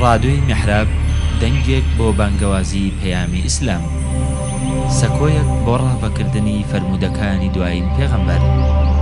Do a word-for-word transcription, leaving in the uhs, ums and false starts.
ڕادۆی میحراب دەنگێک بۆ بانگەوازی پەیامی ئیسلام، سەکۆیەک بۆ ڕاوەکردنی فەرموودەکانی دوایین پێغەمبەر.